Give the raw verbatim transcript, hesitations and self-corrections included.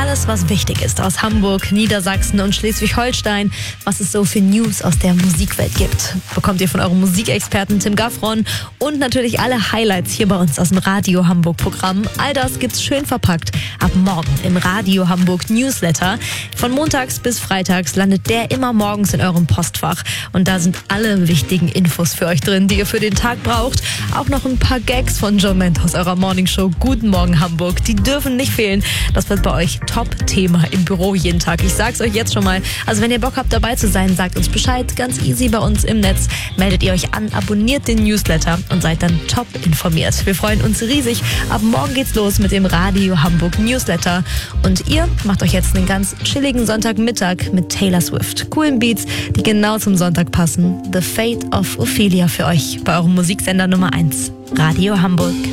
alles, was wichtig ist aus Hamburg, Niedersachsen und Schleswig-Holstein, was es so für News aus der Musikwelt gibt, bekommt ihr von eurem Musikexperten Tim Gaffron und natürlich alle Highlights hier bei uns aus dem Radio Hamburg Programm. All das gibt's schön verpackt ab morgen im Radio Hamburg Newsletter. Von montags bis freitags landet der immer morgens in eurem Postfach und da sind alle wichtigen Infos für euch drin, die ihr für den Tag braucht. Auch noch ein paar Gags von John Ment aus eurer Morningshow Guten Morgen Hamburg. Die dürfen nicht fehlen. Das wird bei euch Top-Thema im Büro jeden Tag. Ich sag's euch jetzt schon mal. Also wenn ihr Bock habt, dabei zu sein, sagt uns Bescheid. Ganz easy bei uns im Netz. Meldet ihr euch an, abonniert den Newsletter und seid dann top informiert. Wir freuen uns riesig. Ab morgen geht's los mit dem Radio Hamburg Newsletter. Und ihr macht euch jetzt einen ganz chilligen Sonntagmittag mit Taylor Swift. Coolen Beats, die genau zum Sonntag passen. The Fate of Ophelia für euch bei eurem Musiksender Nummer eins. Radio Hamburg.